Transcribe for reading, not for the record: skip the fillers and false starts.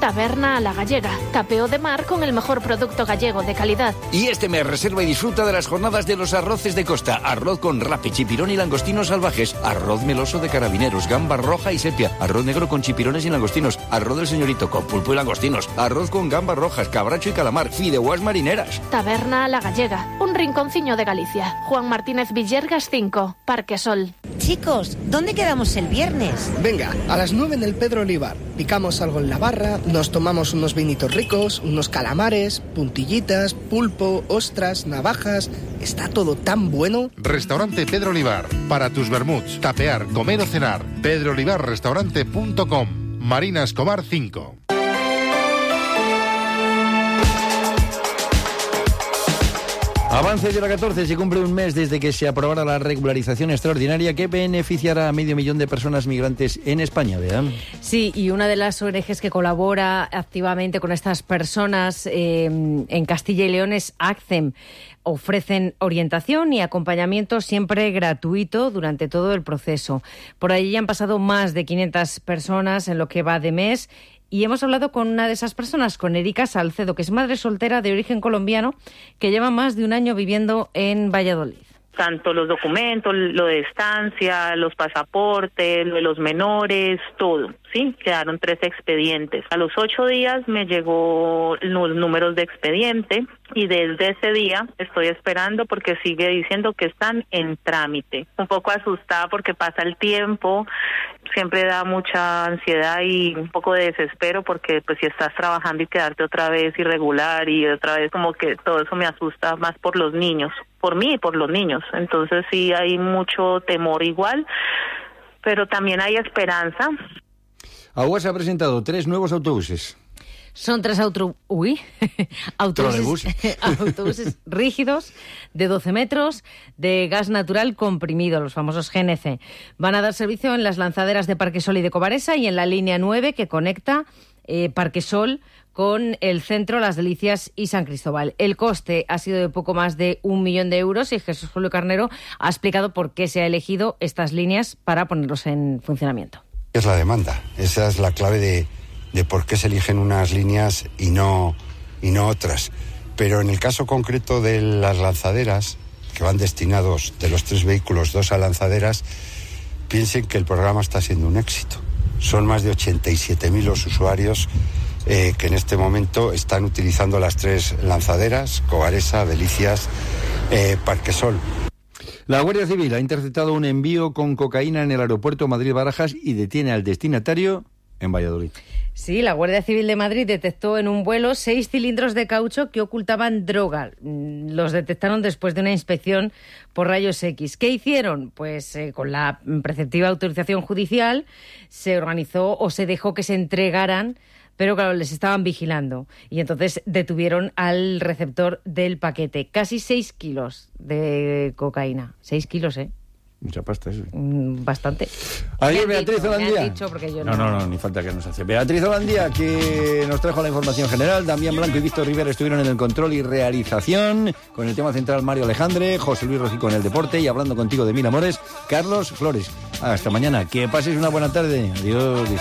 Taberna a la Gallega, tapeo de mar con el mejor producto gallego de calidad. Y este mes reserva y disfruta de las jornadas de los arroces de costa. Arroz con rape, chipirón y langostinos salvajes. Arroz meloso de carabineros, gamba roja y sepia. Arroz negro con chipirones y langostinos. Arroz del señorito con pulpo y langostinos. Arroz con gambas rojas, cabracho y calamar. Fideuás marineras. Taberna a la Gallega, un rinconcillo de Galicia. Juan Martínez Villergas 5, Parque Sol. Chicos, ¿dónde quedamos el viernes? Venga, a las 9 en el Pedro Olivar. Picamos algo en la barra, nos tomamos unos vinitos ricos, unos calamares, puntillitas, pulpo, ostras, navajas. Está todo tan bueno. Restaurante Pedro Olivar. Para tus vermuts, tapear, comer o cenar. pedroolivarrestaurante.com. Marina Escobar 5. Avance de la 14, se cumple un mes desde que se aprobara la regularización extraordinaria que beneficiará a 500 000 de personas migrantes en España, ¿verdad? Sí, y una de las ONGs que colabora activamente con estas personas en Castilla y León es ACCEM. Ofrecen orientación y acompañamiento siempre gratuito durante todo el proceso. Por allí han pasado más de 500 personas en lo que va de mes. Y hemos hablado con una de esas personas, con Erika Salcedo, que es madre soltera de origen colombiano, que lleva más de un año viviendo en Valladolid. Tanto los documentos, lo de estancia, los pasaportes, lo de los menores, todo, ¿sí? Quedaron 3 expedientes. A los 8 días me llegó los números de expediente y desde ese día estoy esperando porque sigue diciendo que están en trámite. Un poco asustada porque pasa el tiempo, siempre da mucha ansiedad y un poco de desespero porque pues si estás trabajando y quedarte otra vez irregular y otra vez como que todo eso me asusta más por los niños, por mí y por los niños. Entonces sí hay mucho temor igual, pero también hay esperanza. Aguas ha presentado 3 nuevos autobuses. Son 3 autobuses rígidos de 12 metros de gas natural comprimido, los famosos GNC. Van a dar servicio en las lanzaderas de Parquesol y de Cobaresa y en la línea 9 que conecta Parquesol con el centro Las Delicias y San Cristóbal. El coste ha sido de poco más de 1 millón de euros y Jesús Julio Carnero ha explicado por qué se ha elegido estas líneas para ponerlos en funcionamiento. Es la demanda, esa es la clave de por qué se eligen unas líneas y no otras. Pero en el caso concreto de las lanzaderas, que van destinados de los 3 vehículos, 2 a lanzaderas, piensen que el programa está siendo un éxito. Son más de 87.000 los usuarios que en este momento están utilizando las 3 lanzaderas, Cobaresa, Delicias, Parquesol. La Guardia Civil ha interceptado un envío con cocaína en el aeropuerto Madrid-Barajas y detiene al destinatario en Valladolid. Sí, la Guardia Civil de Madrid detectó en un vuelo 6 cilindros de caucho que ocultaban droga. Los detectaron después de una inspección por rayos X. ¿Qué hicieron? Pues con la preceptiva autorización judicial se organizó o se dejó que se entregaran, pero claro, les estaban vigilando. Y entonces detuvieron al receptor del paquete. Casi 6 kilos de cocaína. 6 kilos, ¿eh? Mucha pasta, eso. Bastante. Adiós, Beatriz Holandía. No, ni falta que nos hace. Beatriz Holandía, que nos trajo la información general. Damián Blanco y Víctor Rivera estuvieron en el control y realización. Con el tema central, Mario Alejandre, José Luis Rojico en el deporte. Y hablando contigo de Mil Amores, Carlos Flores. Hasta mañana. Que pases una buena tarde. Adiós.